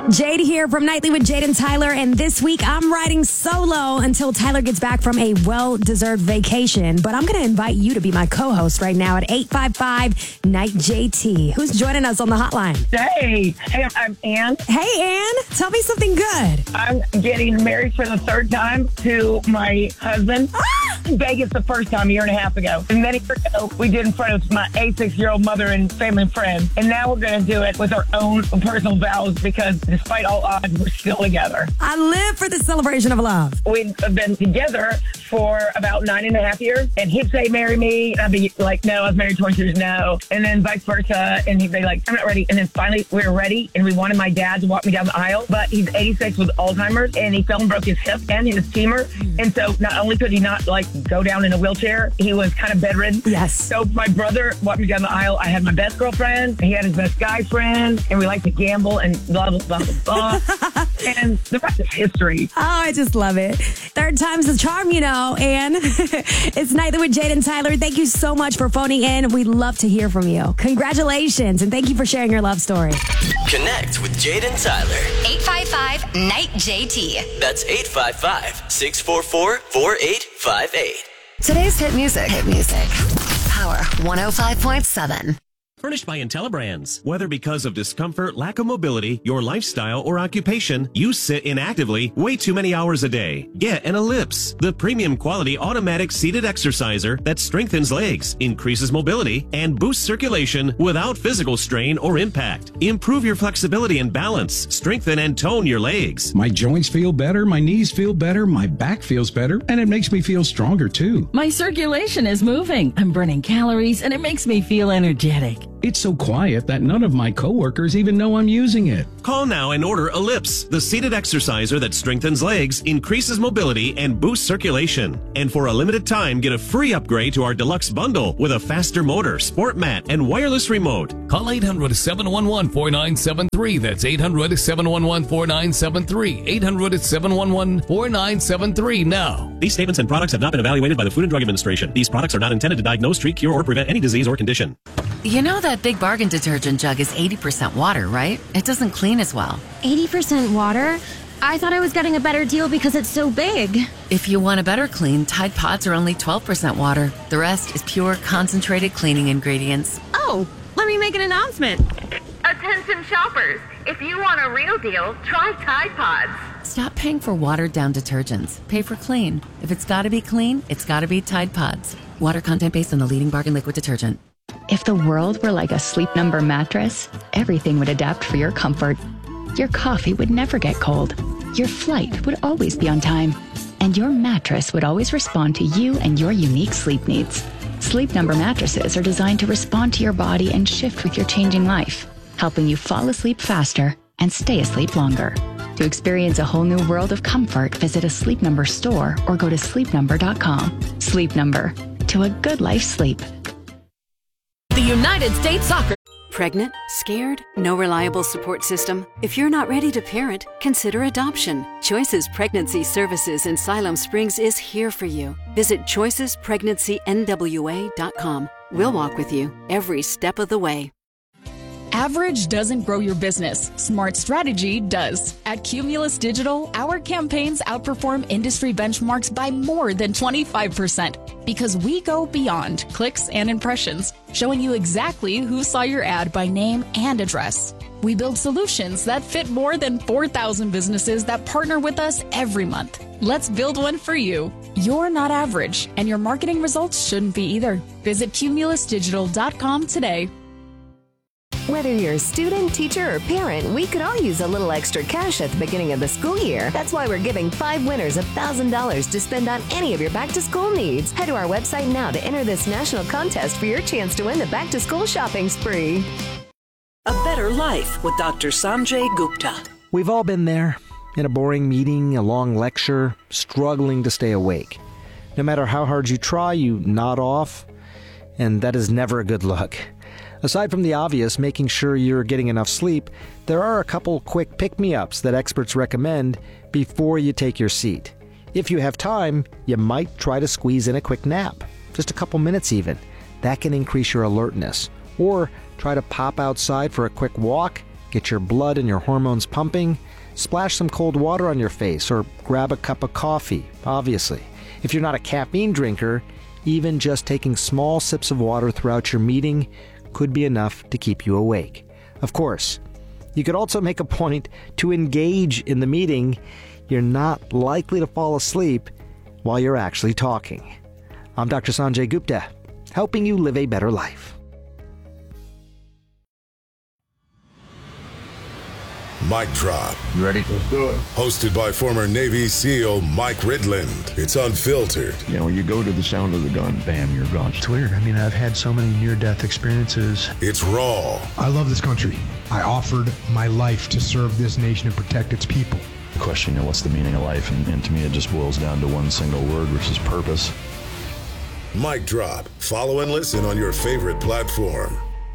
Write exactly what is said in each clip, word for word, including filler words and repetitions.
Jade here from Nightly with Jade and Tyler, and this week I'm riding solo until Tyler gets back from a well-deserved vacation. But I'm going to invite you to be my co-host right now at eight five five, N I G H T. Who's joining us on the hotline? Hey, hey, I'm Ann. Hey, Ann. Tell me something good. I'm getting married for the third time to my husband. Ah! In Vegas the first time a year and a half ago. And many years ago, we did in front of my eighty-six-year-old mother and family and friends. And now we're going to do it with our own personal vows because despite all odds, we're still together. I live for the celebration of love. We've been together for about nine and a half years. And he'd say, marry me. And I'd be like, no, I was married twenty years, no. And then vice versa. And he'd be like, I'm not ready. And then finally, we were ready. And we wanted my dad to walk me down the aisle. But he's eighty-six with Alzheimer's. And he fell and broke his hip and his femur. And so not only could he not, like, go down in a wheelchair, he was kind of bedridden. Yes. So my brother walked me down the aisle. I had my best girlfriend. He had his best guy friend. And we like to gamble and blah, blah, blah, blah, blah. And the rest is history. Oh, I just love it. Third time's the charm, you know, Ann. It's Nightly with Jade and Tyler. Thank you so much for phoning in. We'd love to hear from you. Congratulations, and thank you for sharing your love story. Connect with Jade and Tyler. eight five five, N I G H T. That's eight five five, six four four, four eight five eight. Today's hit music. Hit music. Power one oh five point seven. Furnished by IntelliBrands. Whether because of discomfort, lack of mobility, your lifestyle, or occupation, you sit inactively way too many hours a day. Get an Ellipse, the premium quality automatic seated exerciser that strengthens legs, increases mobility, and boosts circulation without physical strain or impact. Improve your flexibility and balance. Strengthen and tone your legs. My joints feel better, my knees feel better, my back feels better, and it makes me feel stronger too. My circulation is moving. I'm burning calories, and it makes me feel energetic. It's so quiet that none of my coworkers even know I'm using it. Call now and order Ellipse, the seated exerciser that strengthens legs, increases mobility, and boosts circulation. And for a limited time, get a free upgrade to our deluxe bundle with a faster motor, sport mat, and wireless remote. Call eight hundred, seven one one, four nine seven three. That's eight hundred, seven one one, four nine seven three. eight hundred, seven one one, four nine seven three now. These statements and products have not been evaluated by the Food and Drug Administration. These products are not intended to diagnose, treat, cure, or prevent any disease or condition. You know that Big Bargain detergent jug is eighty percent water, right? It doesn't clean as well. eighty percent water? I thought I was getting a better deal because it's so big. If you want a better clean, Tide Pods are only twelve percent water. The rest is pure, concentrated cleaning ingredients. Oh, let me make an announcement. Attention shoppers, if you want a real deal, try Tide Pods. Stop paying for watered-down detergents. Pay for clean. If it's gotta be clean, it's gotta be Tide Pods. Water content based on the leading bargain liquid detergent. If the world were like a Sleep Number mattress, everything would adapt for your comfort. Your coffee would never get cold. Your flight would always be on time. And your mattress would always respond to you and your unique sleep needs. Sleep Number mattresses are designed to respond to your body and shift with your changing life, helping you fall asleep faster and stay asleep longer. To experience a whole new world of comfort, visit a Sleep Number store or go to sleep number dot com. Sleep Number. To a good life sleep. The United States Soccer. Pregnant? Scared? No reliable support system? If you're not ready to parent, consider adoption. Choices Pregnancy Services in Siloam Springs is here for you. Visit choices pregnancy n w a dot com. We'll walk with you every step of the way. Average doesn't grow your business. Smart strategy does. At Cumulus Digital, our campaigns outperform industry benchmarks by more than twenty-five percent because we go beyond clicks and impressions, showing you exactly who saw your ad by name and address. We build solutions that fit more than four thousand businesses that partner with us every month. Let's build one for you. You're not average, and your marketing results shouldn't be either. Visit cumulus digital dot com today. Whether you're a student, teacher, or parent, we could all use a little extra cash at the beginning of the school year. That's why we're giving five winners one thousand dollars to spend on any of your back-to-school needs. Head to our website now to enter this national contest for your chance to win the back-to-school shopping spree. A Better Life with Doctor Sanjay Gupta. We've all been there. In a boring meeting, a long lecture, struggling to stay awake. No matter how hard you try, you nod off, and that is never a good look. Aside from the obvious, making sure you're getting enough sleep, there are a couple quick pick-me-ups that experts recommend before you take your seat. If you have time, you might try to squeeze in a quick nap, just a couple minutes even. That can increase your alertness. Or try to pop outside for a quick walk. get your blood and your hormones pumping, splash some cold water on your face or grab a cup of coffee, obviously. If you're not a caffeine drinker, even just taking small sips of water throughout your meeting could be enough to keep you awake. Of course, you could also make a point to engage in the meeting. You're not likely to fall asleep while you're actually talking. I'm Doctor Sanjay Gupta, helping you live a better life. Mic Drop. You ready? Let's do it. Hosted by former Navy SEAL Mike Ridland. It's unfiltered. You know, when you go to the sound of the gun, bam, you're gone. It's weird. I mean, I've had so many near-death experiences. It's raw. I love this country. I offered my life to serve this nation and protect its people. The question, you know, what's the meaning of life? And, and to me, it just boils down to one single word, which is purpose. Mic Drop. Follow and listen on your favorite platform.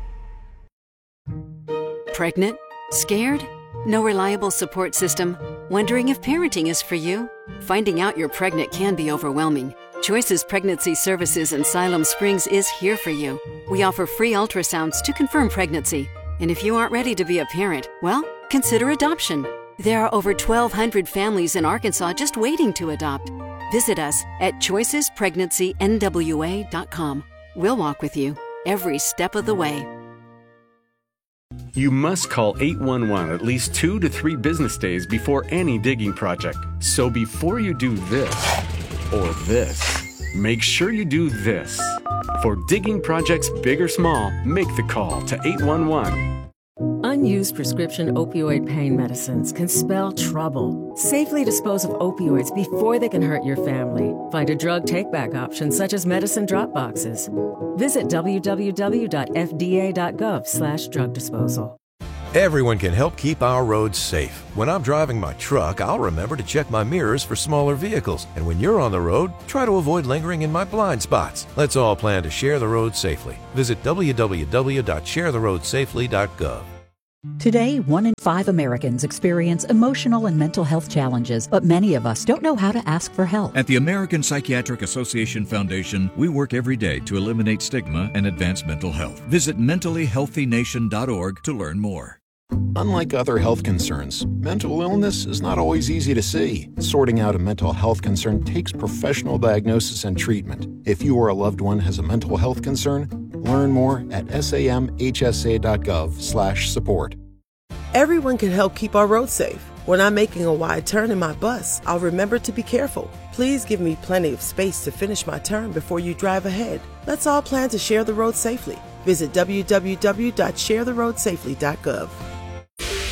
Pregnant? Scared? No reliable support system? Wondering if parenting is for you? Finding out you're pregnant can be overwhelming. Choices Pregnancy Services in Siloam Springs is here for you. We offer free ultrasounds to confirm pregnancy. And if you aren't ready to be a parent, well, consider adoption. There are over twelve hundred families in Arkansas just waiting to adopt. Visit us at choices pregnancy n w a dot com. We'll walk with you every step of the way. You must call eight one one at least two to three business days before any digging project. So before you do this or this, make sure you do this. For digging projects big or small, make the call to eight one one. Unused prescription opioid pain medicines can spell trouble. Safely dispose of opioids before they can hurt your family. Find a drug take-back option such as medicine drop boxes. Visit w w w dot f d a dot gov slash drug disposal. Everyone can help keep our roads safe. When I'm driving my truck, I'll remember to check my mirrors for smaller vehicles. And when you're on the road, try to avoid lingering in my blind spots. Let's all plan to share the road safely. Visit w w w dot share the road safely dot gov. Today, one in five Americans experience emotional and mental health challenges, but many of us don't know how to ask for help. At the American Psychiatric Association Foundation, we work every day to eliminate stigma and advance mental health. Visit mentally healthy nation dot org to learn more. Unlike other health concerns, mental illness is not always easy to see. Sorting out a mental health concern takes professional diagnosis and treatment. If you or a loved one has a mental health concern, learn more at samhsa dot gov slash support. Everyone can help keep our roads safe. When I'm making a wide turn in my bus, I'll remember to be careful. Please give me plenty of space to finish my turn before you drive ahead. Let's all plan to share the road safely. Visit w w w dot share the road safely dot gov.